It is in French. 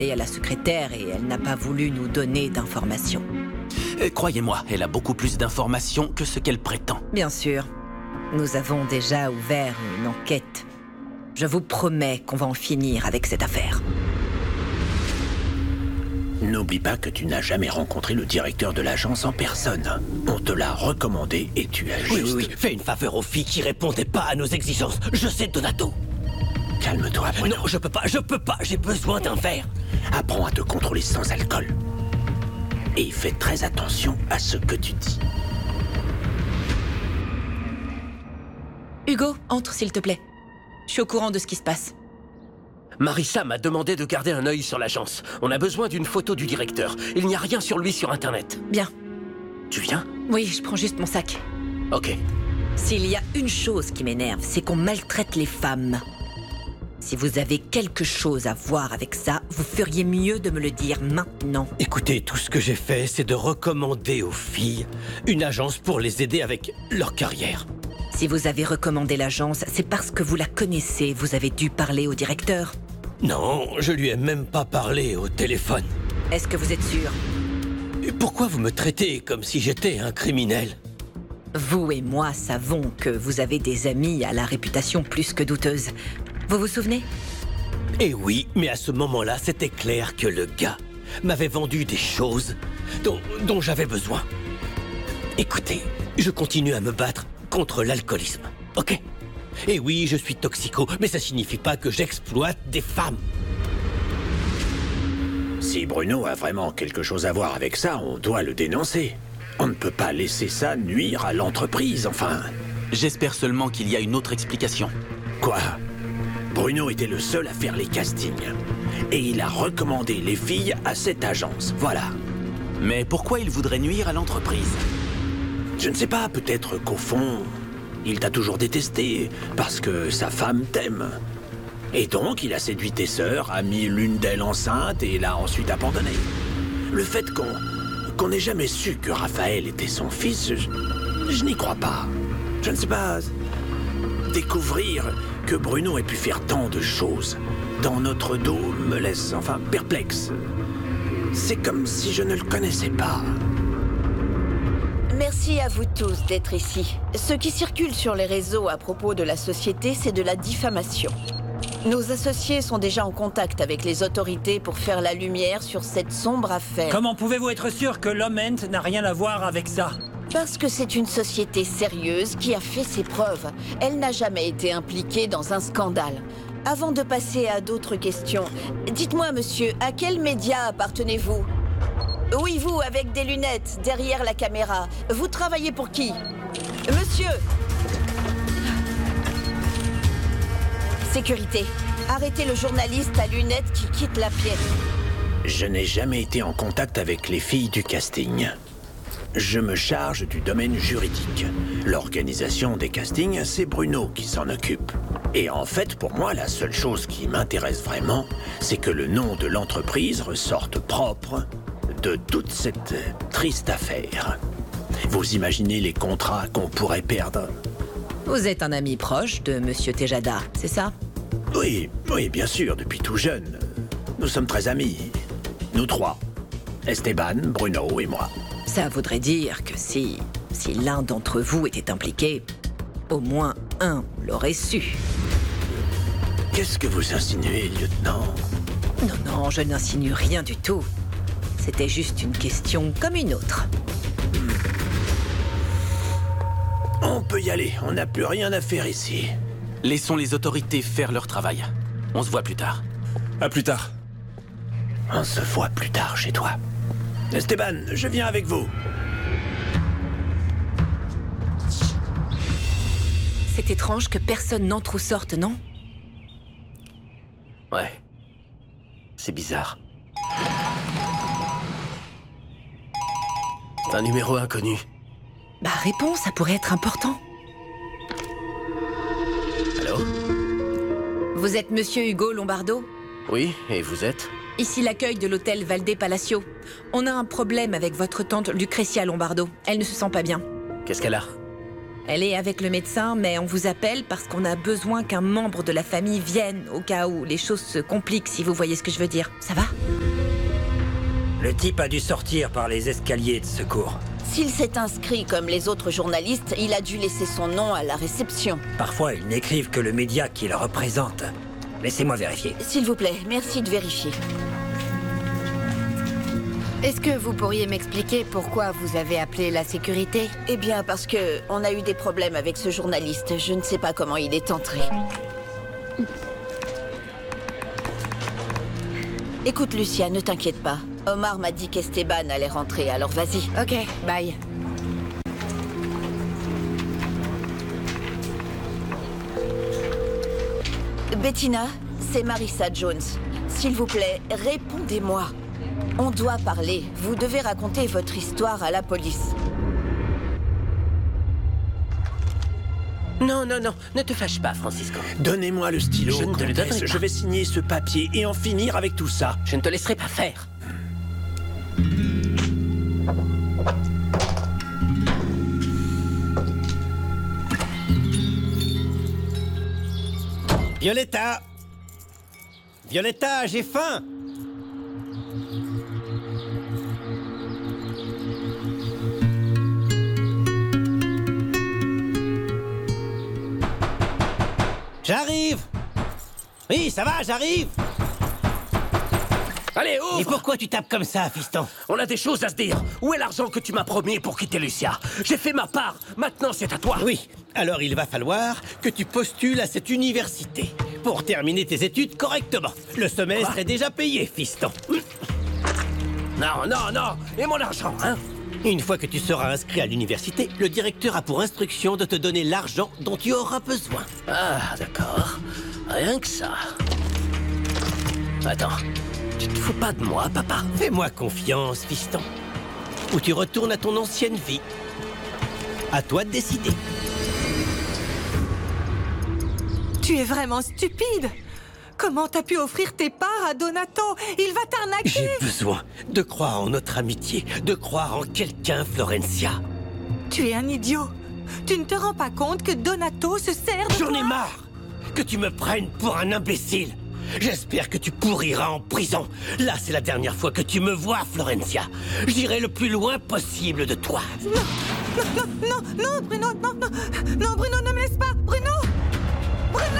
Et à la secrétaire et elle n'a pas voulu nous donner d'informations. Croyez-moi, elle a beaucoup plus d'informations que ce qu'elle prétend. Bien sûr. Nous avons déjà ouvert une enquête. Je vous promets qu'on va en finir avec cette affaire. N'oublie pas que tu n'as jamais rencontré le directeur de l'agence en personne. On te l'a recommandé et tu as juste... Oui, fais une faveur aux filles qui répondaient pas à nos exigences. Je sais, Donato. Calme-toi, Bruno. Non, je peux pas, j'ai besoin d'un verre. Apprends à te contrôler sans alcool. Et fais très attention à ce que tu dis. Hugo, entre s'il te plaît. Je suis au courant de ce qui se passe. Marissa m'a demandé de garder un œil sur l'agence. On a besoin d'une photo du directeur. Il n'y a rien sur lui sur Internet. Bien. Tu viens? Oui, je prends juste mon sac. Ok. S'il y a une chose qui m'énerve, c'est qu'on maltraite les femmes. Si vous avez quelque chose à voir avec ça, vous feriez mieux de me le dire maintenant. Écoutez, tout ce que j'ai fait, c'est de recommander aux filles une agence pour les aider avec leur carrière. Si vous avez recommandé l'agence, c'est parce que vous la connaissez. Vous avez dû parler au directeur. Non, je lui ai même pas parlé au téléphone. Est-ce que vous êtes sûr? Et pourquoi vous me traitez comme si j'étais un criminel? Vous et moi savons que vous avez des amis à la réputation plus que douteuse. Vous vous souvenez? Eh oui, mais à ce moment-là, c'était clair que le gars m'avait vendu des choses dont j'avais besoin. Écoutez, je continue à me battre contre l'alcoolisme, ok? Et oui, je suis toxico, mais ça signifie pas que j'exploite des femmes. Si Bruno a vraiment quelque chose à voir avec ça, on doit le dénoncer. On ne peut pas laisser ça nuire à l'entreprise, enfin... J'espère seulement qu'il y a une autre explication. Quoi? Bruno était le seul à faire les castings. Et il a recommandé les filles à cette agence, voilà. Mais pourquoi il voudrait nuire à l'entreprise? Je ne sais pas, peut-être qu'au fond, il t'a toujours détesté, parce que sa femme t'aime. Et donc, il a séduit tes sœurs, a mis l'une d'elles enceinte et l'a ensuite abandonnée. Le fait qu'on n'ait jamais su que Raphaël était son fils, je n'y crois pas. Je ne sais pas... Découvrir que Bruno ait pu faire tant de choses dans notre dos me laisse, enfin, perplexe. C'est comme si je ne le connaissais pas. Merci à vous tous d'être ici. Ce qui circule sur les réseaux à propos de la société, c'est de la diffamation. Nos associés sont déjà en contact avec les autorités pour faire la lumière sur cette sombre affaire. Comment pouvez-vous être sûr que l'Oment n'a rien à voir avec ça? Parce que c'est une société sérieuse qui a fait ses preuves. Elle n'a jamais été impliquée dans un scandale. Avant de passer à d'autres questions, dites-moi, monsieur, à quel média appartenez-vous? Oui, vous, avec des lunettes, derrière la caméra. Vous travaillez pour qui? Monsieur! Sécurité. Arrêtez le journaliste à lunettes qui quitte la pièce. Je n'ai jamais été en contact avec les filles du casting. Je me charge du domaine juridique. L'organisation des castings, c'est Bruno qui s'en occupe. Et en fait, pour moi, la seule chose qui m'intéresse vraiment, c'est que le nom de l'entreprise ressorte propre de toute cette triste affaire. Vous imaginez les contrats qu'on pourrait perdre? Vous êtes un ami proche de Monsieur Tejada, c'est ça? Oui, bien sûr, depuis tout jeune. Nous sommes très amis. Nous trois. Esteban, Bruno et moi. Ça voudrait dire que si l'un d'entre vous était impliqué, au moins un l'aurait su. Qu'est-ce que vous insinuez, lieutenant? Non, je n'insinue rien du tout. C'était juste une question comme une autre. On peut y aller, on n'a plus rien à faire ici. Laissons les autorités faire leur travail. On se voit plus tard. À plus tard. On se voit plus tard chez toi. Esteban, je viens avec vous. C'est étrange que personne n'entre ou sorte, non? Ouais. C'est bizarre. Un numéro inconnu. Bah réponds, ça pourrait être important. Allô? Vous êtes Monsieur Hugo Lombardo? Oui, et vous êtes? Ici l'accueil de l'hôtel Valdé Palacio. On a un problème avec votre tante Lucretia Lombardo. Elle ne se sent pas bien. Qu'est-ce qu'elle a? Elle est avec le médecin, mais on vous appelle parce qu'on a besoin qu'un membre de la famille vienne, au cas où les choses se compliquent, si vous voyez ce que je veux dire. Ça va? Le type a dû sortir par les escaliers de secours. S'il s'est inscrit comme les autres journalistes, il a dû laisser son nom à la réception. Parfois, ils n'écrivent que le média qui le représente. Laissez-moi vérifier. S'il vous plaît, merci de vérifier. Est-ce que vous pourriez m'expliquer pourquoi vous avez appelé la sécurité? Eh bien, parce que on a eu des problèmes avec ce journaliste. Je ne sais pas comment il est entré. Écoute, Lucia, ne t'inquiète pas. Omar m'a dit qu'Esteban allait rentrer, alors vas-y. Ok, bye. Bettina, c'est Marissa Jones. S'il vous plaît, répondez-moi. On doit parler. Vous devez raconter votre histoire à la police. Non, ne te fâche pas, Francisco. Donnez-moi le stylo, Je ne te le comtesse. donnerai pas. Je vais signer ce papier et en finir avec tout ça. Je ne te laisserai pas faire. Violetta! Violetta, j'ai faim! J'arrive! Oui, ça va, j'arrive! Allez, Et ouvre! pourquoi tu tapes comme ça, fiston? On a des choses à se dire. Où est l'argent que tu m'as promis pour quitter Lucia? J'ai fait ma part. Maintenant, c'est à toi. Oui, alors il va falloir que tu postules à cette université pour terminer tes études correctement. Le semestre Quoi? est déjà payé, fiston. Non. Et mon argent, hein? Une fois que tu seras inscrit à l'université, le directeur a pour instruction de te donner l'argent dont tu auras besoin. Ah, d'accord. Rien que ça. Attends. Tu te fous pas de moi, papa? Fais-moi confiance, fiston. Ou tu retournes à ton ancienne vie. À toi de décider. Tu es vraiment stupide! Comment t'as pu offrir tes parts à Donato? Il va t'arnaquer! J'ai besoin de croire en notre amitié, de croire en quelqu'un, Florencia. Tu es un idiot! Tu ne te rends pas compte que Donato se sert de J'en toi? ai marre que tu me prennes pour un imbécile. J'espère que tu pourriras en prison. Là, c'est la dernière fois que tu me vois, Florencia. J'irai le plus loin possible de toi. Non, Bruno, non, Bruno, ne me laisse pas! Bruno!